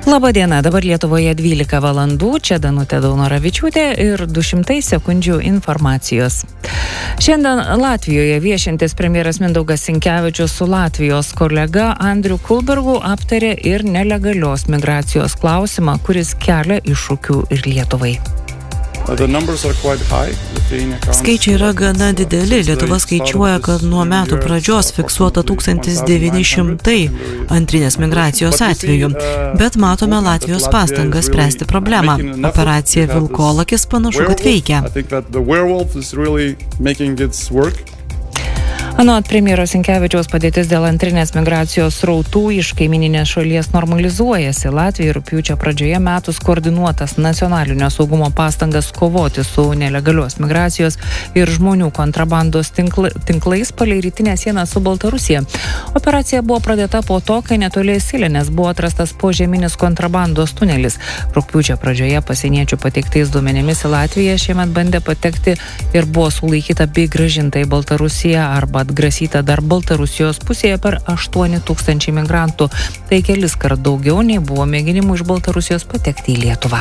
Labadiena, dabar Lietuvoje 12 valandų, čia Danutė Daunoravičiūtė ir 200 sekundžių informacijos. Šiandien Latvijoje viešintis premjeras Mindaugas Sinkevičius su Latvijos kolega Andriu Kulbergu aptarė ir nelegalios migracijos klausimą, kuris kelia iššūkių ir Lietuvai. Skaičiai yra gana dideli. Lietuva skaičiuoja, kad nuo metų pradžios fiksuota 1900 antrinės migracijos atvejų, bet matome Latvijos pastangas spręsti problemą. Operacija Vilkolakis panašu, kad veikia. Anot premjero Sinkevičiaus padėtis dėl antrinės migracijos srautų iš kaimyninės šalies normalizuojasi. Latvija rugpjūčio pradžioje metus koordinuotas nacionalinio saugumo pastangas kovoti su nelegalios migracijos ir žmonių kontrabandos tinklais palei rytinę sieną su Baltarusija. Operacija buvo pradėta po to, kai netoli Silinės buvo atrastas požeminis kontrabandos tunelis. Rugpjūčio pradžioje pasieniečių pateiktais duomenimis į Latviją šiemet bandė patekti ir buvo sulaikyta bei grąžinta į Baltarusiją arba atgrasyta dar Baltarusijos pusėje per 8 000 migrantų. Tai kelis kart daugiau nei buvo mėginimų iš Baltarusijos patekti į Lietuvą.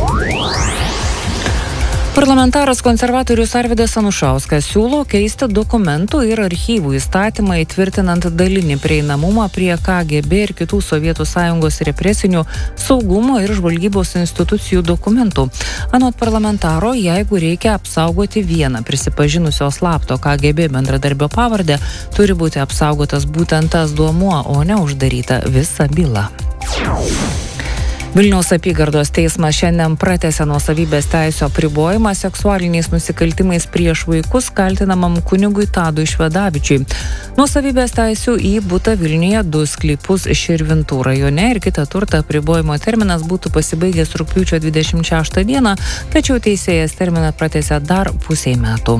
Parlamentaras konservatorius Arvydas Anušauskas siūlo keisti dokumentų ir archyvų įstatymą įtvirtinant dalinį prieinamumą prie KGB ir kitų Sovietų Sąjungos represinių saugumo ir žvalgybos institucijų dokumentų. Anot parlamentaro, jeigu reikia apsaugoti vieną prisipažinusio slapto KGB bendradarbio pavardę, turi būti apsaugotas būtent tas duomuo, o ne uždaryta visa byla. Vilniaus apygardos teismas šiandien pratęsė nuosavybės teisių apribojimą seksualiniais nusikaltimais prieš vaikus kaltinamam kunigui Tadui Švedavičiui. Nuosavybės teisių į butą Vilniuje 2 sklypus Širvintų rajone ir kitą turtą apribojimo terminas būtų pasibaigęs rugpjūčio 26 dieną, tačiau teisėjas terminą pratęsė dar pusei metų.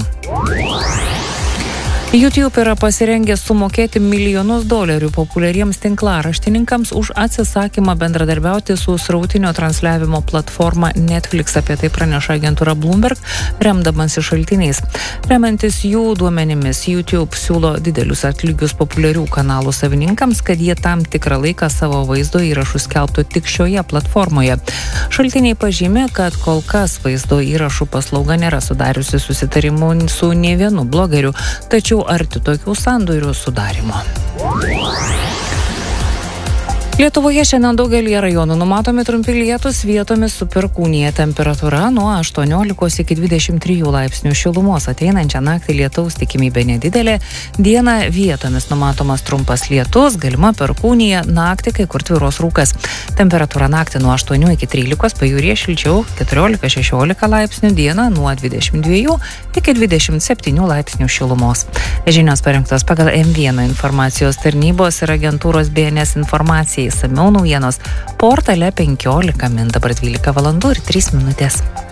YouTube yra pasirengęs sumokėti milijonus dolerių populiariems tinklaraštininkams už atsisakymą bendradarbiauti su srautinio transliavimo platforma Netflix, apie tai praneša agentūra Bloomberg, remdamasi šaltiniais. Remiantis jų duomenimis, YouTube siūlo didelius atlygius populiarių kanalų savininkams, kad jie tam tikrą laiką savo vaizdo įrašus skelbtų tik šioje platformoje. Šaltiniai pažymė, kad kol kas vaizdo įrašų paslauga nėra sudariusi susitarimų su nei vienu blogeriu, tačiau arti tokių sandorių sudarimo. Lietuvoje šiandien daugelį rajonų numatomi trumpi lietūs, vietomis su perkūnija, temperatūra nuo 18 iki 23 laipsnių šilumos. Ateinančią naktį lietaus tikimybė nedidelė, dieną vietomis numatomas trumpas lietus, galima perkūnija, naktį kai kur tvyros rūkas. Temperatūra naktį nuo 8 iki 13, pajūryje šilčiau 14-16 laipsnių, dieną nuo 22 iki 27 laipsnių šilumos. Žinios parengtos pagal M1 informacijos tarnybos ir agentūros BNS informacijai. Išsamiau naujienos portale 15 min, dabar 12 valandų ir 3 minutės.